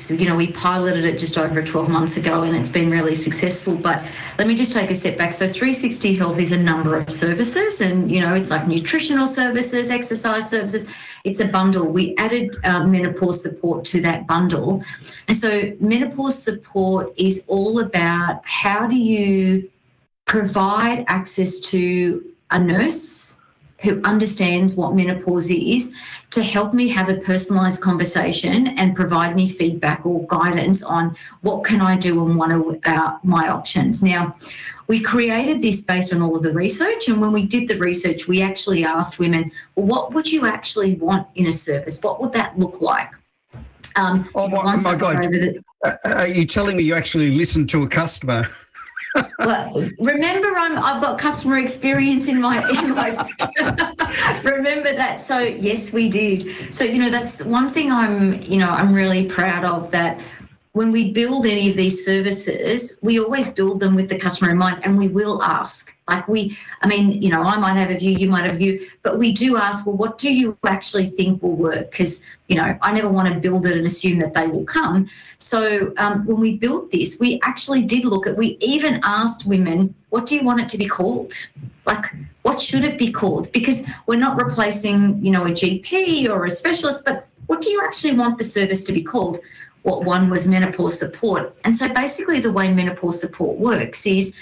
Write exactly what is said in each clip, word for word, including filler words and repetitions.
it's, you know, we piloted it just over twelve months ago and it's been really successful. But let me just take a step back. So three sixty Health is a number of services, and, you know, it's like nutritional services, exercise services. It's a bundle. We added uh, menopause support to that bundle. And so menopause support is all about how do you provide access to a nurse who understands what menopause is to help me have a personalised conversation and provide me feedback or guidance on what can I do and what are uh, my options. Now, we created this based on all of the research, and when we did the research, we actually asked women, well, what would you actually want in a service? What would that look like? Um, oh, my, my God. The- uh, are you telling me you actually listened to a customer? Well, remember, I'm, I've got customer experience in my in my. Remember that. So yes, we did. So you know, that's one thing I'm you know I'm really proud of, that when we build any of these services, we always build them with the customer in mind, and we will ask. Like we, I mean, you know, I might have a view, you might have a view, but we do ask, well, what do you actually think will work? Because, you know, I never want to build it and assume that they will come. So um, when we built this, we actually did look at, we even asked women, what do you want it to be called? Like, what should it be called? Because we're not replacing, you know, a G P or a specialist, but what do you actually want the service to be called? What one was menopause support. And so basically the way menopause support works is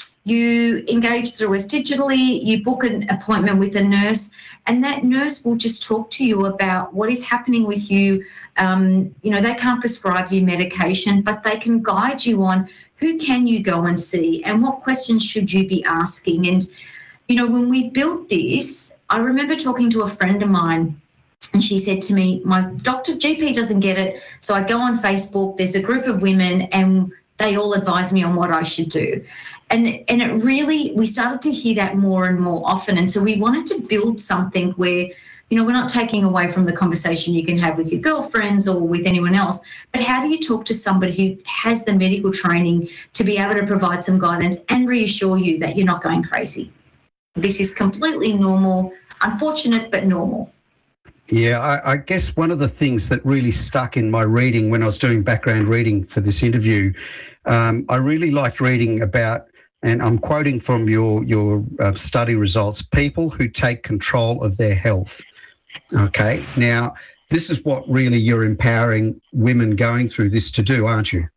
you engage through us digitally, you book an appointment with a nurse, and that nurse will just talk to you about what is happening with you. Um, you know, they can't prescribe you medication, but they can guide you on who can you go and see and what questions should you be asking. And, you know, when we built this, I remember talking to a friend of mine, and she said to me, my doctor G P doesn't get it. So I go on Facebook, there's a group of women and they all advise me on what I should do. And, and it really, we started to hear that more and more often. And so we wanted to build something where, you know, we're not taking away from the conversation you can have with your girlfriends or with anyone else, but how do you talk to somebody who has the medical training to be able to provide some guidance and reassure you that you're not going crazy? This is completely normal, unfortunate, but normal. Yeah, I, I guess one of the things that really stuck in my reading when I was doing background reading for this interview, um, I really liked reading about, and I'm quoting from your, your uh, study results, people who take control of their health. Okay, now this is what really you're empowering women going through this to do, aren't you?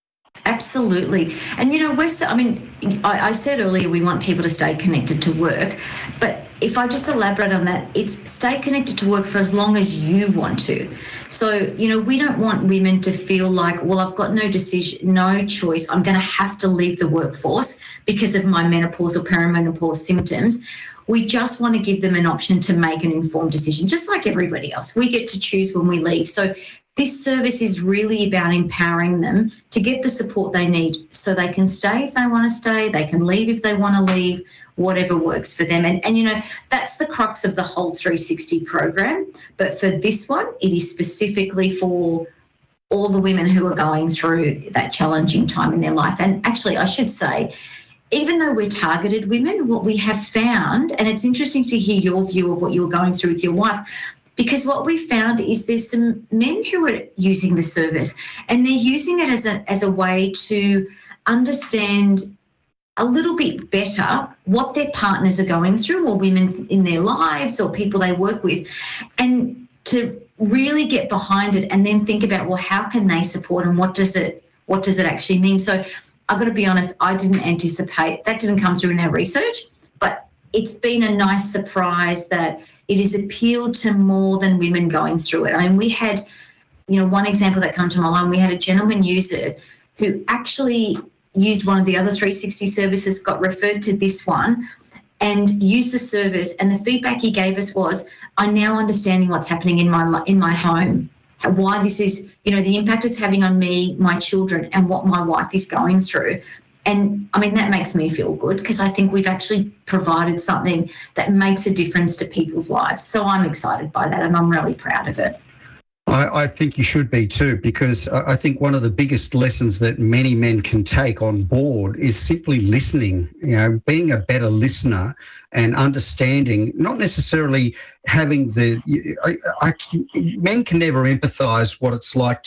Absolutely. And, you know, we're, I mean, I, I said earlier we want people to stay connected to work, but if I just elaborate on that, it's stay connected to work for as long as you want to. So, you know, we don't want women to feel like, well, I've got no decision, no choice. I'm going to have to leave the workforce because of my menopause or perimenopause symptoms. We just want to give them an option to make an informed decision, just like everybody else. We get to choose when we leave. So this service is really about empowering them to get the support they need so they can stay if they want to stay, they can leave if they want to leave, whatever works for them. And, and, you know, that's the crux of the whole three sixty program. But for this one, it is specifically for all the women who are going through that challenging time in their life. And actually, I should say, even though we're targeted women, what we have found, and it's interesting to hear your view of what you're going through with your wife, because what we found is there's some men who are using the service and they're using it as a as a way to understand a little bit better what their partners are going through, or women in their lives or people they work with, and to really get behind it and then think about, well, how can they support and what does it what does it actually mean? So I've got to be honest, I didn't anticipate, that didn't come through in our research, but it's been a nice surprise that it has appealed to more than women going through it. I mean, we had, you know, one example that came to my mind, we had a gentleman use it who actually used one of the other three sixty services, got referred to this one and used the service. And the feedback he gave us was, I'm now understanding what's happening in my in my home, why this is, you know, the impact it's having on me, my children, and what my wife is going through. And I mean, that makes me feel good because I think we've actually provided something that makes a difference to people's lives. So I'm excited by that and I'm really proud of it. I, I think you should be too, because I think one of the biggest lessons that many men can take on board is simply listening, you know, being a better listener and understanding, not necessarily having the, I, I, men can never empathise what it's like to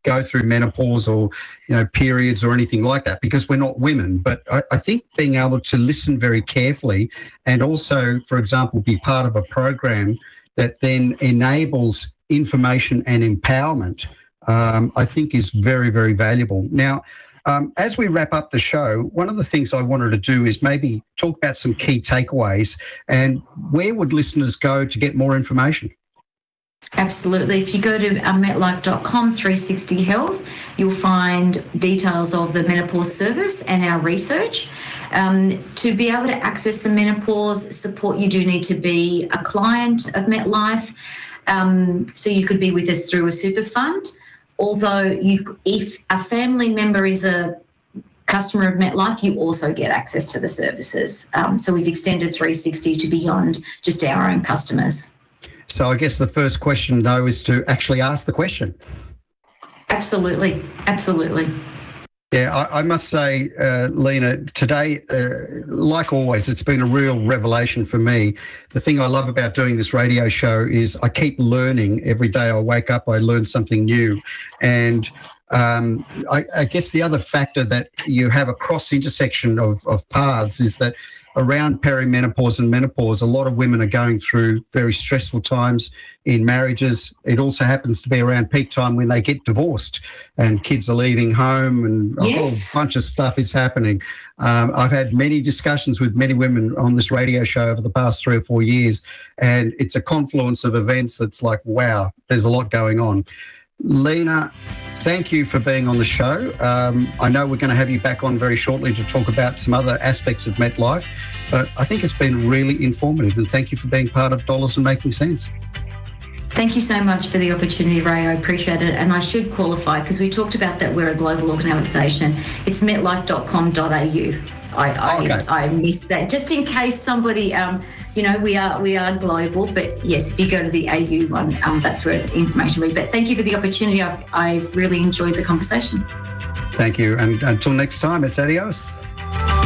go through menopause or, you know, periods or anything like that because we're not women. But I, I think being able to listen very carefully and also, for example, be part of a program that then enables information and empowerment, um, I think is very, very valuable. Now, um, as we wrap up the show, one of the things I wanted to do is maybe talk about some key takeaways and where would listeners go to get more information? Absolutely. If you go to um, metlife dot com three sixty health, you'll find details of the menopause service and our research. Um, to be able to access the menopause support, you do need to be a client of MetLife. Um, so you could be with us through a super fund. Although you, if a family member is a customer of MetLife, you also get access to the services. Um, so we've extended three sixty to beyond just our own customers. So I guess the first question, though, is to actually ask the question. Absolutely. Absolutely. Yeah, I, I must say, uh, Lena, today, uh, like always, it's been a real revelation for me. The thing I love about doing this radio show is I keep learning. Every day I wake up, I learn something new. And um, I, I guess the other factor that you have a cross intersection of, of paths is that around perimenopause and menopause, a lot of women are going through very stressful times in marriages. It also happens to be around peak time when they get divorced and kids are leaving home and a yes. whole bunch of stuff is happening. Um, I've had many discussions with many women on this radio show over the past three or four years, and it's a confluence of events that's like, wow, there's a lot going on. Lena, thank you for being on the show. Um, I know we're going to have you back on very shortly to talk about some other aspects of MetLife, but I think it's been really informative, and thank you for being part of Dollars and Making Sense. Thank you so much for the opportunity, Ray. I appreciate it. And I should qualify, because we talked about that we're a global organisation. It's metlife dot com dot a u. I, I, okay. I missed that, just in case somebody... Um, You know, we are we are global, but yes, if you go to the A U one, um, that's where the information will be. But thank you for the opportunity. I've, I've really enjoyed the conversation. Thank you. And until next time, it's adios.